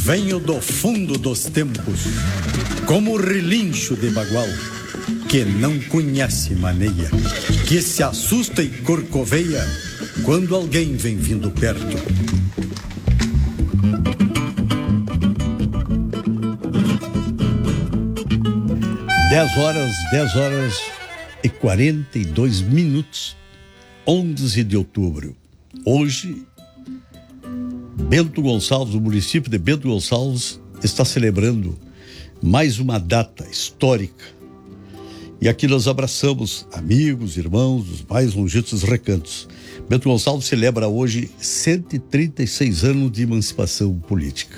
Venho do fundo dos tempos, como o relincho de bagual, que não conhece maneia, que se assusta e corcoveia quando alguém vem vindo perto. Dez horas e 42 minutos, 11 de outubro. Hoje, Bento Gonçalves, o município de Bento Gonçalves, está celebrando mais uma data histórica. E aqui nós abraçamos amigos, irmãos dos mais longínquos recantos. Bento Gonçalves celebra hoje 136 anos de emancipação política.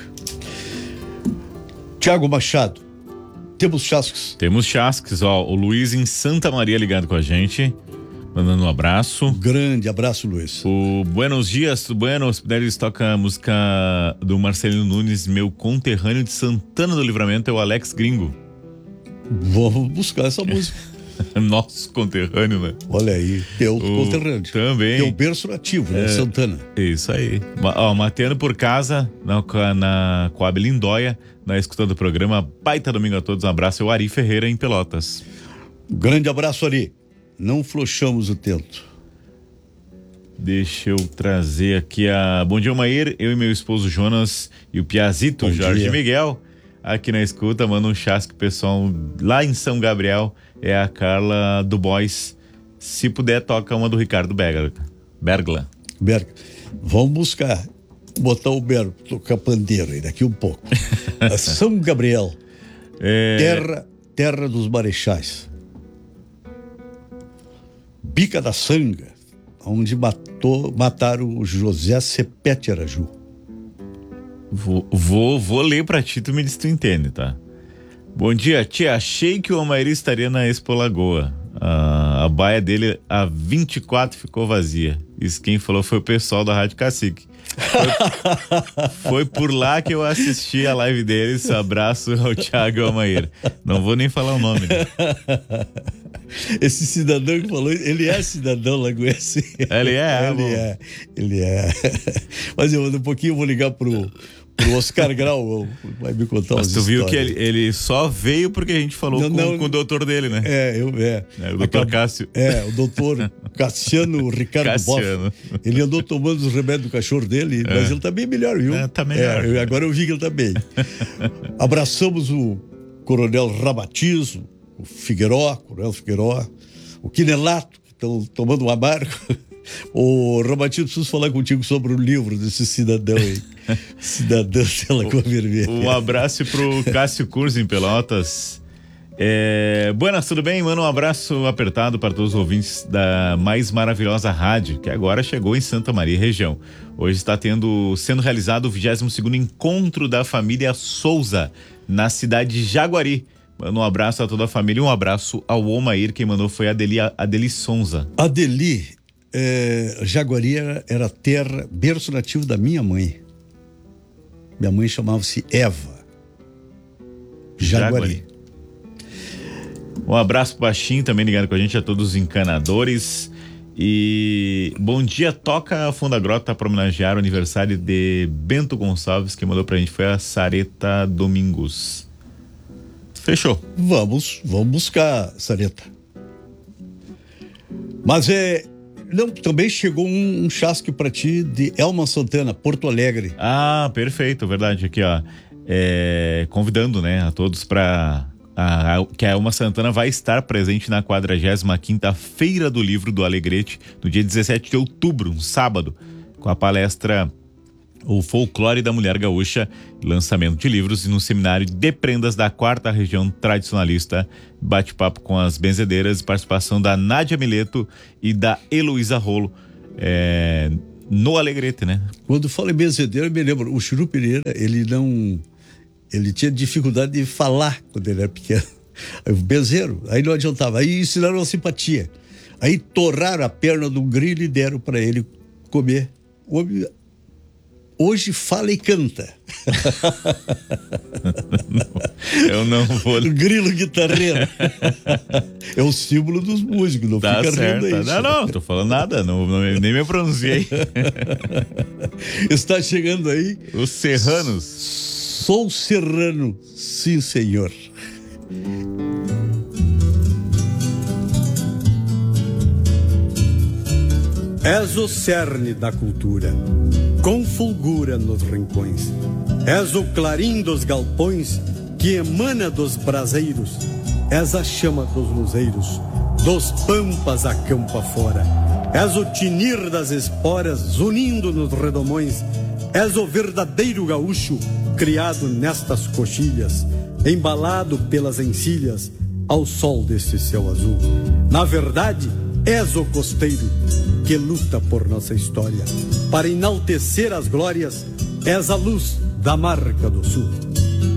Tiago Machado, temos chasques? Temos chasques, o Luiz em Santa Maria ligado com a gente, mandando um abraço. Grande abraço, Luiz. O Buenos Dias, tudo bueno? Eles tocam a música do Marcelino Nunes, meu conterrâneo de Santana do Livramento é o Alex Gringo. Vamos buscar essa música. Nosso conterrâneo, né? Olha aí, teu conterrâneo. Também. Teu berço nativo, né? Santana. Isso aí. Mateando por casa, na Coab Lindóia, na escuta do programa. Baita domingo a todos, um abraço. É o Ari Ferreira, em Pelotas. Grande abraço, Ari. Não flochamos o tento. Deixa eu trazer aqui Bom dia, Maír. Eu e meu esposo Jonas e o Piazito, Jorge Miguel, aqui na escuta, manda um chasque pessoal lá em São Gabriel. É a Carla do Boys. Se puder, toca uma do Ricardo Bergla. Vamos botar o Bergo, tocar pandeiro aí daqui um pouco. São Gabriel, terra dos marechais. Bica da Sanga, onde mataram o José Sepete Araju. Vou ler pra ti, tu me diz se tu entende, tá? Bom dia, tia. Achei que o Omair estaria na Expo Lagoa. A baia dele, a 24, ficou vazia. Isso quem falou foi o pessoal da Rádio Cacique. Foi por lá que eu assisti a live deles. Abraço ao Thiago e ao Omair. Não vou nem falar o nome, né? Esse cidadão que falou, ele é cidadão lagoense. Ele é. Mas daqui a pouquinho eu vou ligar pro Oscar Grau, vai me contar umas histórias. Mas tu viu que ele só veio porque a gente falou com o doutor dele, né? O doutor Cássio. O doutor Cassiano Ricardo Boff. Ele andou tomando os remédios do cachorro dele, mas ele tá bem melhor, viu? Tá melhor. Agora eu vi que ele tá bem. Abraçamos o Coronel Rabatizo, o Coronel Figueiró, o Quinelato, que estão tomando um amargo. Ô, Rabatizo, preciso falar contigo sobre o livro desse cidadão aí. Cidadão de Lagoa Vermelha. Um abraço pro Cássio Curso em Pelotas. Buenas, tudo bem? Manda um abraço apertado para todos os ouvintes da mais maravilhosa rádio, que agora chegou em Santa Maria região. Hoje está sendo realizado o 22º Encontro da Família Souza, na cidade de Jaguari. Manda um abraço a toda a família, um abraço ao Omair. Quem mandou foi a Adeli Sonza. Adeli, Jaguari era terra, berço nativo da minha mãe. Minha mãe chamava-se Eva. Jaguari. Um abraço pro Baixinho, também ligado com a gente, a todos os encanadores. E bom dia, toca a Funda Grota para homenagear o aniversário de Bento Gonçalves. Quem mandou pra gente foi a Sareta Domingos. Fechou. Vamos buscar, Sareta. Mas também chegou um chasque pra ti de Elma Santana, Porto Alegre. Ah, perfeito, verdade. Aqui, convidando, né, a todos que a Elma Santana vai estar presente na 45ª Feira do Livro do Alegrete, no dia 17 de outubro, um sábado, com a palestra O Folclore da Mulher Gaúcha, lançamento de livros, e no seminário de prendas da 4ª Região Tradicionalista, bate-papo com as benzedeiras, participação da Nádia Mileto e da Heloísa Rolo, no Alegrete, né? Quando falo em benzedeira, eu me lembro, o Chiru Pereira, ele tinha dificuldade de falar quando ele era pequeno. Aí, o benzeiro, aí não adiantava, aí ensinaram a simpatia. Aí torraram a perna do grilo e deram para ele comer. O homem hoje fala e canta. Eu não vou. O grilo guitarreiro. É o símbolo dos músicos, não tá fica certo. rindo aí. Não, tô falando nada, nem me pronunciei. Está chegando aí os serranos. Sou serrano, sim, senhor. És o cerne da cultura, com fulgura nos rincões. És o clarim dos galpões que emana dos braseiros. És a chama dos luzeiros, dos pampas a campo afora. És o tinir das esporas unindo nos redomões. És o verdadeiro gaúcho criado nestas coxilhas, embalado pelas encilhas ao sol desse céu azul. Na verdade, és o costeiro que luta por nossa história. Para enaltecer as glórias, és a luz da marca do sul.